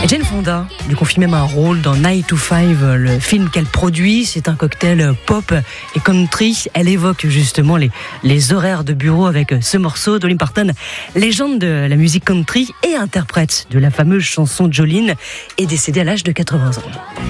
Et Jane Fonda lui confie même un rôle dans 9 to 5, le film qu'elle produit. C'est un cocktail pop et country. Elle évoque justement les horaires de bureau avec ce morceau. Dolly Parton, légende de la musique country et interprète de la fameuse chanson Jolene, est décédée à l'âge de 80 ans.